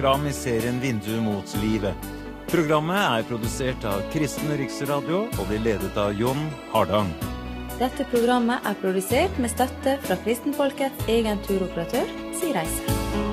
program i serien Vindu mot livet. Programmet er produsert av Kristen Riksradio og blir ledet av Jon Hardang. Dette programmet er produsert med støtte fra Kristenfolkets egen turoperatør, Si Reise.